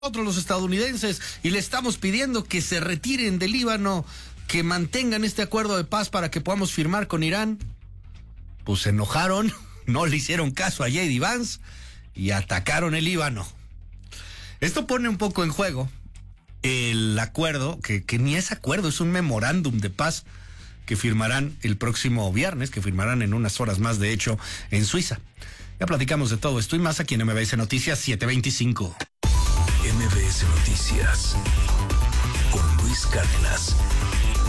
nosotros los estadounidenses y le estamos pidiendo que se retiren del Líbano, que mantengan este acuerdo de paz para que podamos firmar con Irán. Pues se enojaron, no le hicieron caso a J.D. Vance y atacaron el Líbano. Esto pone un poco en juego el acuerdo, que ni es acuerdo, es un memorándum de paz que firmarán el próximo viernes, que firmarán en unas horas más, de hecho, en Suiza. Ya platicamos de todo esto y más aquí en MBS Noticias 725. MBS Noticias con Luis Cárdenas.